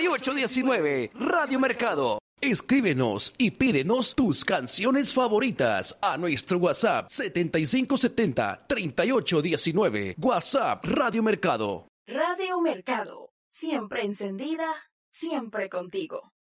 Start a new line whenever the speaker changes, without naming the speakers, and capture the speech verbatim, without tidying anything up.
y ocho diecinueve. Radio Mercado. Escríbenos y pídenos tus canciones favoritas a nuestro WhatsApp setenta y cinco setenta, treinta y ocho diecinueve. WhatsApp Radio Mercado.
Radio Mercado, siempre encendida, siempre contigo.